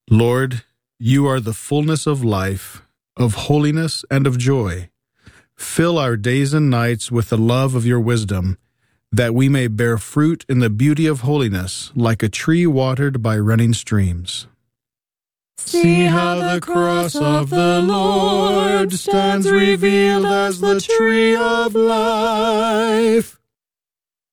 Lord, you are the fullness of life, of holiness, and of joy. Fill our days and nights with the love of your wisdom, that we may bear fruit in the beauty of holiness, like a tree watered by running streams. See how the cross of the Lord stands revealed as the tree of life.